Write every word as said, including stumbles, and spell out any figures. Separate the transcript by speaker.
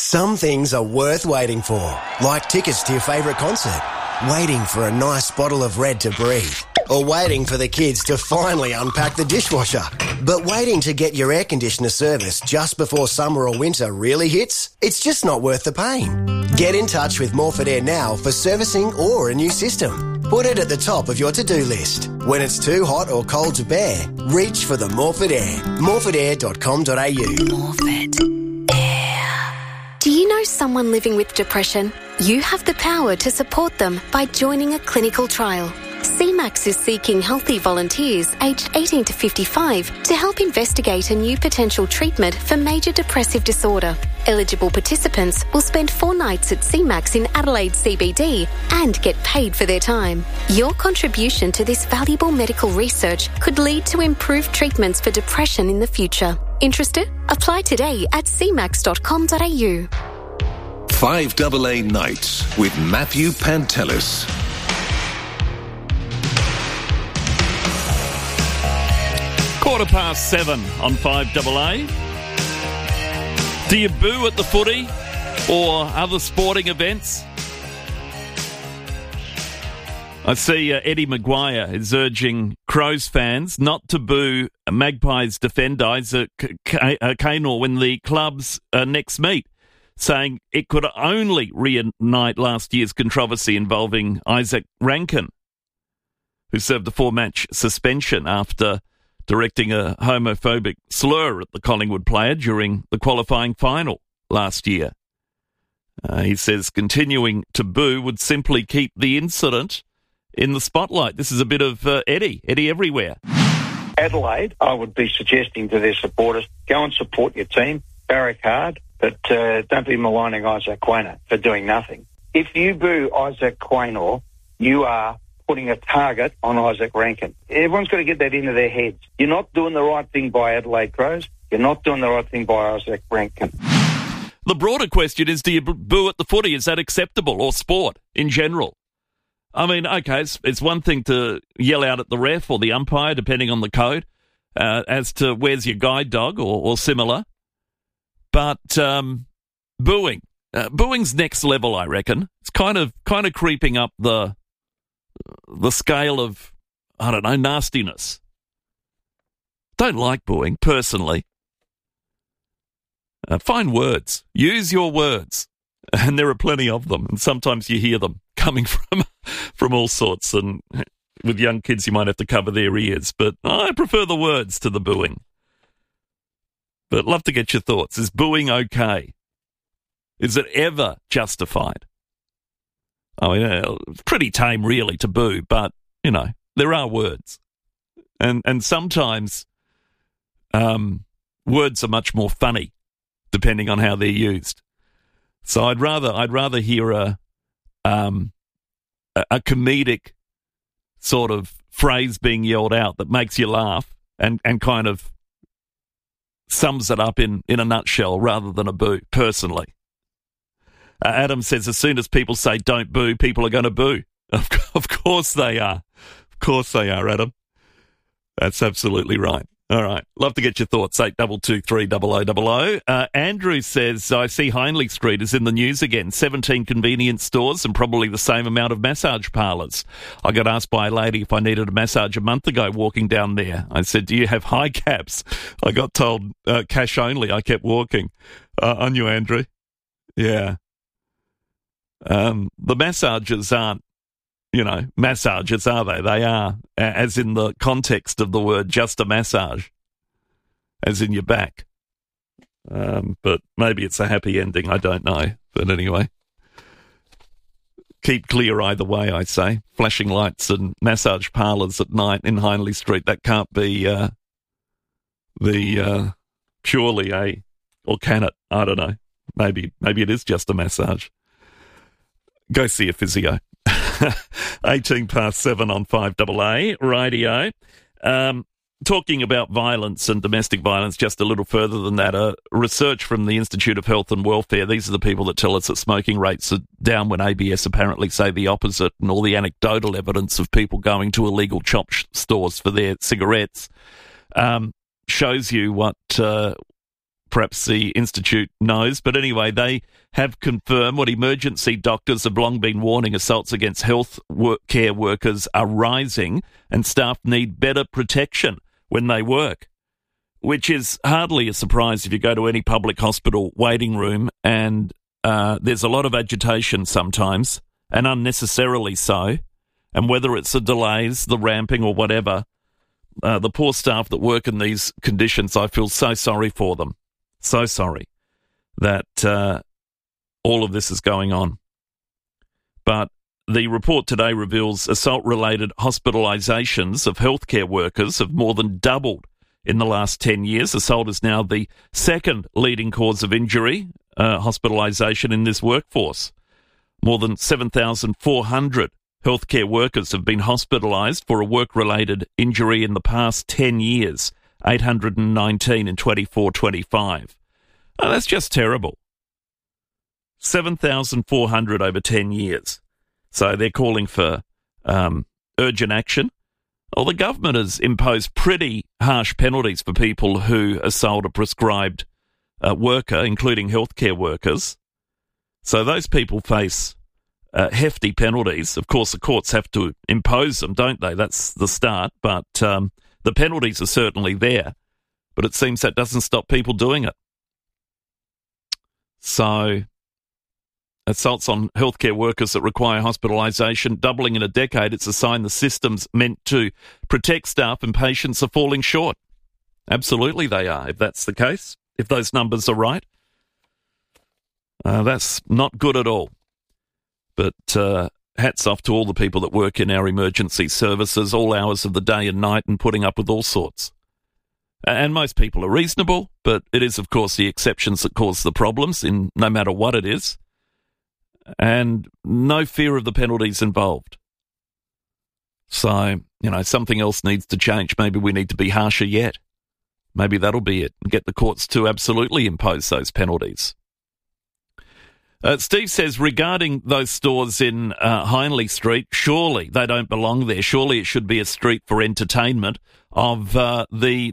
Speaker 1: Some things are worth waiting for, like tickets to your favourite concert, waiting for a nice bottle of Red to breathe, or waiting for the kids to finally unpack the dishwasher. But waiting to get your air conditioner serviced just before summer or winter really hits? It's just not worth the pain. Get in touch with Morford Air now for servicing or a new system. Put it at the top of your to-do list. When it's too hot or cold to bear, reach for the Morford Air. morford air dot com dot a u.
Speaker 2: Morford Air. Do you know someone living with depression? You have the power to support them by joining a clinical trial. C MAX is seeking healthy volunteers aged eighteen to fifty-five to help investigate a new potential treatment for major depressive disorder. Eligible participants will spend four nights at C MAX in Adelaide C B D and get paid for their time. Your contribution to this valuable medical research could lead to improved treatments for depression in the future. Interested? Apply today at c max dot com dot a u.
Speaker 3: five A A Nights with Matthew Pantelis.
Speaker 4: Quarter past seven on five A A. Do you boo at the footy or other sporting events? I see uh, Eddie Maguire is urging Crows fans not to boo Magpies defender Isaac Kaynor when the clubs uh, next meet, saying it could only reignite last year's controversy involving Isaac Rankin, who served a four-match suspension after directing a homophobic slur at the Collingwood player during the qualifying final last year. Uh, he says continuing to boo would simply keep the incident in the spotlight. This is a bit of uh, Eddie, Eddie everywhere.
Speaker 5: Adelaide, I would be suggesting to their supporters, go and support your team, barrack hard, but uh, don't be maligning Isaac Quaynor for doing nothing. If you boo Isaac Quaynor, you are putting a target on Isaac Rankin. Everyone's got to get that into their heads. You're not doing the right thing by Adelaide Crows. You're not doing the right thing by Isaac Rankin.
Speaker 4: The broader question is, do you boo at the footy? Is that acceptable, or sport in general? I mean, okay, it's, it's one thing to yell out at the ref or the umpire, depending on the code, uh, as to where's your guide dog or, or similar. But um, booing, uh, booing's next level, I reckon. It's kind of kind of creeping up the the scale of, I don't know, nastiness. Don't like booing, personally. Uh, find words. Use your words. And there are plenty of them. And sometimes you hear them coming from from all sorts. And with young kids, you might have to cover their ears. But I prefer the words to the booing. But love to get your thoughts. Is booing okay? Is it ever justified? I mean, uh, it's pretty tame, really, to boo, but, you know, there are words. And and sometimes um, words are much more funny, depending on how they're used. So I'd rather I'd rather hear a um, a, a comedic sort of phrase being yelled out that makes you laugh and, and kind of sums it up in, in a nutshell rather than a boo, personally. Uh, Adam says, as soon as people say don't boo, people are going to boo. Of, of course they are. Of course they are, Adam. That's absolutely right. All right. Love to get your thoughts. eight two two three double oh double oh. Uh, Andrew says, I see Hindley Street is in the news again. seventeen convenience stores and probably the same amount of massage parlours. I got asked by a lady if I needed a massage a month ago walking down there. I said, do you have high caps? I got told uh, cash only. I kept walking. Uh, on you, Andrew. Yeah. Um, the massages aren't, you know, massages, are they? They are, as in the context of the word, just a massage, as in your back. Um, but maybe it's a happy ending, I don't know. But anyway, keep clear either way, I say. Flashing lights and massage parlours at night in Hindley Street, that can't be uh, the uh, purely a, or can it? I don't know. Maybe, maybe it is just a massage. Go see a physio. eighteen past seven on five A A radio. Um, talking about violence and domestic violence, just a little further than that, uh, research from the Institute of Health and Welfare, these are the people that tell us that smoking rates are down when A B S apparently say the opposite, and all the anecdotal evidence of people going to illegal chop stores for their cigarettes um, shows you what uh, perhaps the Institute knows. But anyway, they have confirmed what emergency doctors have long been warning: assaults against health work care workers are rising and staff need better protection when they work, which is hardly a surprise if you go to any public hospital waiting room and uh, there's a lot of agitation sometimes, and unnecessarily so. And whether it's the delays, the ramping or whatever, uh, the poor staff that work in these conditions, I feel so sorry for them. So sorry that uh, all of this is going on. But the report today reveals assault-related hospitalisations of healthcare workers have more than doubled in the last ten years. Assault is now the second leading cause of injury, uh, hospitalisation in this workforce. More than seven thousand four hundred healthcare workers have been hospitalised for a work-related injury in the past ten years, eight hundred nineteen in twenty-four twenty-five. Oh, that's just terrible. seven thousand four hundred over ten years. So they're calling for um, urgent action. Well, the government has imposed pretty harsh penalties for people who assault a prescribed uh, worker, including healthcare workers. So those people face uh, hefty penalties. Of course, the courts have to impose them, don't they? That's the start. But um, the penalties are certainly there. But it seems that doesn't stop people doing it. So assaults on healthcare workers that require hospitalisation doubling in a decade. It's a sign the systems meant to protect staff and patients are falling short. Absolutely they are, if that's the case, if those numbers are right. Uh, that's not good at all. But uh, hats off to all the people that work in our emergency services, all hours of the day and night, and putting up with all sorts. And most people are reasonable, but it is, of course, the exceptions that cause the problems, in no matter what it is. And no fear of the penalties involved. So, you know, something else needs to change. Maybe we need to be harsher yet. Maybe that'll be it. Get the courts to absolutely impose those penalties. Uh, Steve says, regarding those stores in uh, Hindley Street, surely they don't belong there. Surely it should be a street for entertainment of uh, the